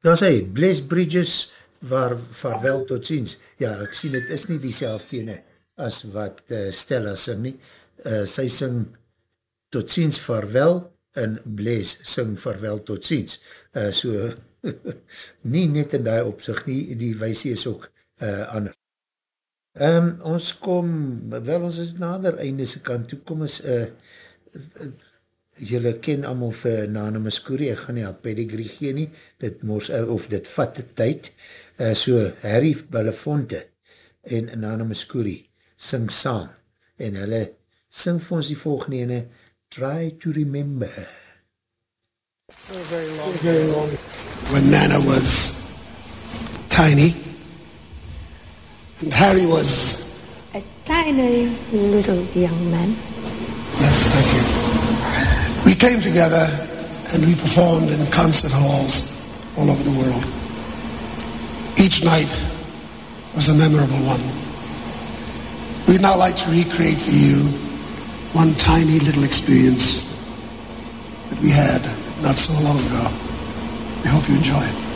daar sê, Blaze Bridges, vaarwel tot ziens. Ja, ek sien, het is nie die selfde as wat Stella sing nie. Sy sing tot ziens vaarwel, en Blaze sing vaarwel tot ziens. So, nie net in die opzicht nie, die wysie is ook ander. Ons kom, wel ons is nader einde se kant, toe kom ons, julle ken allemaal vir Nana Muscuri, ek gaan nie al pedigree gee nie, dit vat die tyd, so Harry Belafonte en Nana Muscuri sing saam, en hulle sing vir ons die volgende ene, Try to Remember. So very long. When Nana was tiny, and Harry was a tiny little young man. Yes, thank you. We came together and we performed in concert halls all over the world. Each night was a memorable one. We'd now like to recreate for you one tiny little experience that we had not so long ago. We hope you enjoy it.